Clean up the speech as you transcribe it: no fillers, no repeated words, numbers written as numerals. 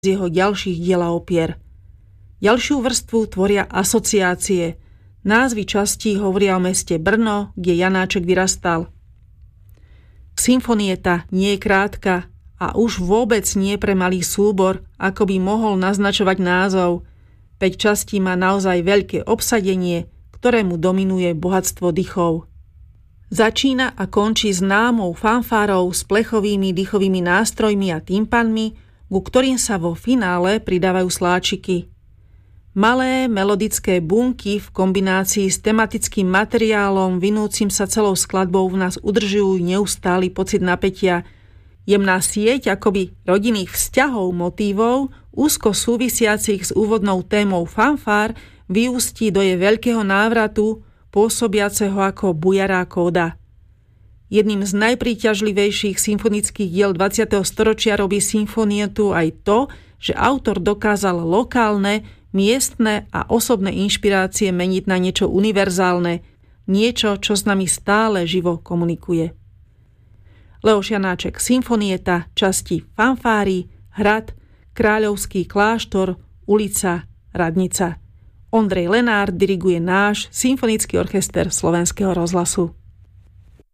z jeho ďalších diel a opier. Ďalšiu vrstvu tvoria asociácie. Názvy častí hovoria o meste Brno, kde Janáček vyrastal. Symfonieta nie je krátka a už vôbec nie pre malý súbor, ako by mohol naznačovať názov. 5 častí má naozaj veľké obsadenie, ktorému dominuje bohatstvo dychov. Začína a končí známou fanfárou s plechovými dýchovými nástrojmi a tympanmi, ku ktorým sa vo finále pridávajú sláčiky. Malé melodické bunky v kombinácii s tematickým materiálom vinúcim sa celou skladbou v nás udržujú neustály pocit napätia. Jemná sieť akoby rodinných vzťahov motívov, úzko súvisiacich s úvodnou témou fanfár, vyústí do jej veľkého návratu, pôsobiaceho ako bujará kóda. Jedným z najpríťažlivejších symfonických diel 20. storočia robí symfonietu aj to, že autor dokázal lokálne, miestne a osobné inšpirácie meniť na niečo univerzálne, niečo, čo s nami stále živo komunikuje. Leoš Janáček, Symfonieta, časti fanfári, hrad, Kráľovský kláštor, ulica, radnica. Ondrej Lenár diriguje náš symfonický orchester Slovenského rozhlasu.